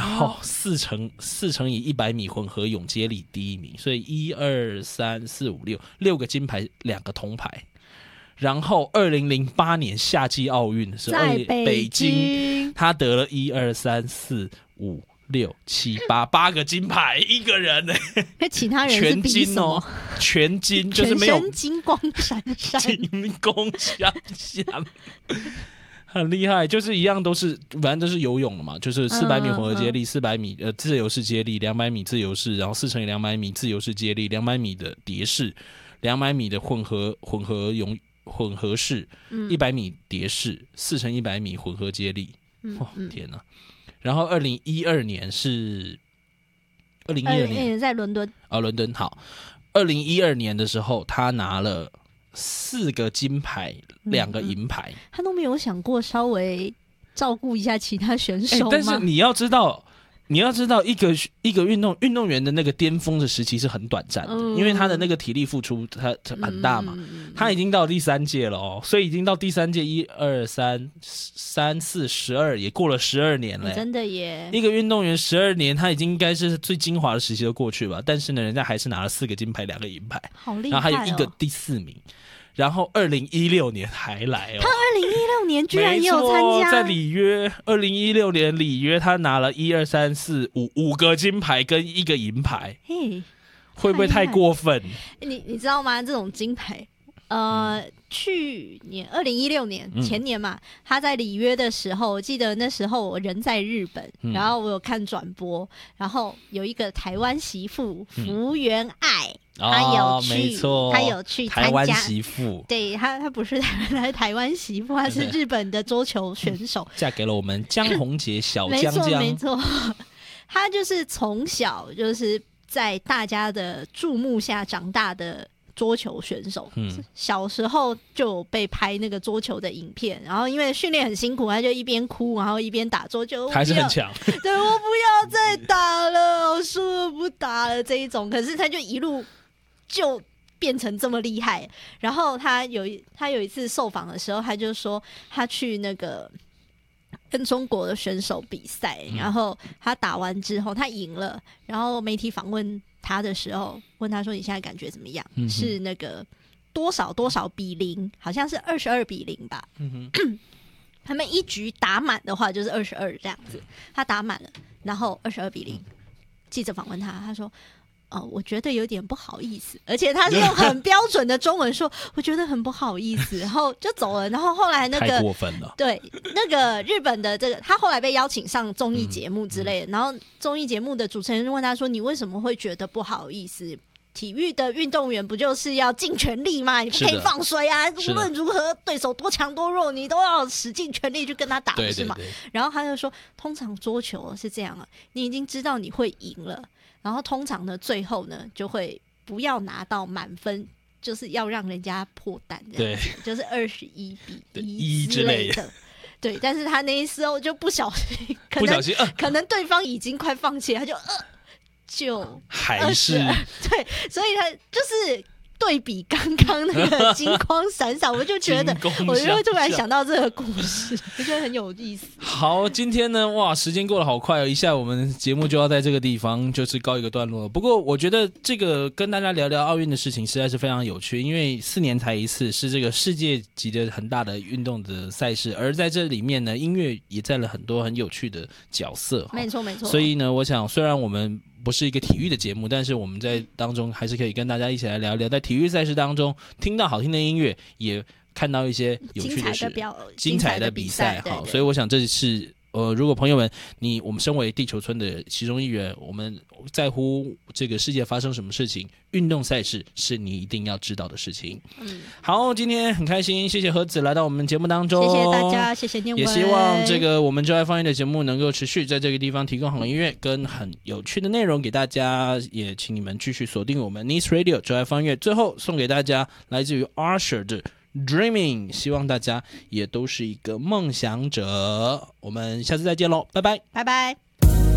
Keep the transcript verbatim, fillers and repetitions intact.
后四乘四乘以一百米混合泳接力第一名，所以一二三四五六六个金牌，两个铜牌。然后二零零八年夏季奥运的时候， 在北北京他得了一二三四五六七八八个金牌，一个人呢、欸， 那其他人是比什么？ 全金就是没有全身金光闪闪， 金光闪闪。很厉害，就是一样都是，反正都是游泳的嘛，就是四百米混合接力，四百米呃自由式接力，两百米自由式，然后四乘以两百米自由式接力，两百米的蝶式，两百米的混合混合泳混合式，一百米蝶式，四乘一百米混合接力，哇、哦、天哪！然后二零一二年是二零一二年在伦敦啊，伦敦好，二零一二年的时候他拿了四个金牌，两个银牌、嗯， 他都没有想过稍微照顾一下其他选手吗？ 欸、但是你要知道，你要知道一个一个运动运动员的那个巅峰的时期是很短暂的、嗯，因为他的那个体力付出他很大嘛、嗯，他已经到第三届了哦，所以已经到第三届一二三三四十二，也过了十二年了、欸， 真的耶！ 一个运动员十二年，他已经应该是最精华的时期都过去吧，但是呢，人家还是拿了四个金牌，两个银牌， 好厉害、哦！ 然后还有一个第四名。然后二零一六年还来哦， 他二零一六年居然也有参加， 在里约。二零一六年里约，他拿了一二三四五五个金牌跟一个银牌， 嘿， 会不会太过分？ 你你知道吗？这种金牌，呃，嗯、去年二零一六年前年嘛、嗯，他在里约的时候，我记得那时候我人在日本，嗯、然后我有看转播，然后有一个台湾媳妇福原爱。嗯他有去、哦， 没错， 他有去参加台湾媳妇， 对他，他不是台湾，他是台湾媳妇，他是日本的桌球选手， 嫁给了我们江宏杰小江江， 没错，没错，他就是从小就是在大家的注目下长大的桌球选手，嗯，小时候就有被拍那个桌球的影片，然后因为训练很辛苦，他就一边哭，然后一边打桌球， 还是很强， 对，我不要再打了，我输了不打了这一种，可是他就一路。就变成这么厉害，然后他有他有一次受访的时候，他就说他去那个跟中国的选手比赛，然后他打完之后他赢了，然后媒体访问他的时候问他说你现在感觉怎么样？嗯、是那个多少多少比零，好像是二十二比零吧。嗯、他们一局打满的话就是二十二这样子，他打满了，然后二十二比零。记者访问他，他说。哦，我觉得有点不好意思，而且他是用很标准的中文说，我觉得很不好意思，然后就走了。然后后来那个太过分了， 对，那个日本的这个，他后来被邀请上综艺节目之类的、嗯嗯，然后综艺节目的主持人问他说：“你为什么会觉得不好意思？体育的运动员不就是要尽全力吗？你不可以放水啊！无论如何，对手多强多弱，你都要使尽全力去跟他打， 对对对， 是吗？”然后他就说：“通常桌球是这样啊，你已经知道你会赢了。”然后通常呢，最后呢就会不要拿到满分，就是要让人家破蛋这样子，就是二十一比一之类的。对，但是他那时候就不小心，可能不小心、呃、可能对方已经快放弃了，他就呃就还是对，所以他就是。对比刚刚那个金光闪闪，我就觉得，我就会突然想到这个故事，我觉得很有意思。 好，今天呢，哇，时间过得好快哦，一下我们节目就要在这个地方就是告一个段落了。不过我觉得这个跟大家聊聊奥运的事情实在是非常有趣，因为四年才一次，是这个世界级的很大的运动的赛事，而在这里面呢，音乐也占了很多很有趣的角色。 没错没错。 所以呢，我想虽然我们不是一个体育的节目，但是我们在当中还是可以跟大家一起来聊聊，在体育赛事当中听到好听的音乐，也看到一些有趣的事，精彩的比赛。好，所以我想这是呃，如果朋友们，你我们身为地球村的其中一员，我们在乎这个世界发生什么事情，运动赛事是你一定要知道的事情。嗯，好，今天很开心，谢谢何子来到我们节目当中， 谢谢大家，谢谢念文， 也希望这个我们就爱放音的节目能够持续在这个地方提供好音乐跟很有趣的内容给大家，也请你们继续锁定我们 Nice Radio 就爱放音乐。最后送给大家来自于 Usher 的Dreaming， 希望大家也都是一个梦想者。我们下次再见喽，拜拜， 拜拜。